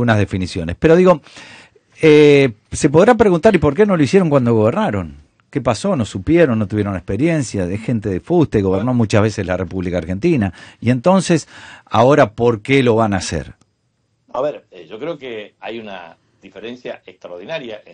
algunas definiciones. Pero digo, se podrá preguntar, ¿y por qué no lo hicieron cuando gobernaron? ¿Qué pasó? ¿No supieron? ¿No tuvieron experiencia? De gente de fuste, gobernó muchas veces la República Argentina. Y entonces, ahora, ¿por qué lo van a hacer? A ver, yo creo que hay una diferencia extraordinaria